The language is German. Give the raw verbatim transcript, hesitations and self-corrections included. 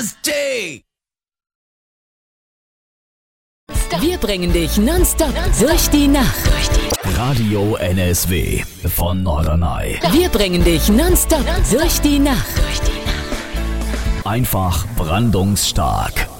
Nasty! Wir bringen dich nonstop durch die Nacht. Radio N S W von Norderney. Wir bringen dich nonstop durch die Nacht. Einfach brandungsstark.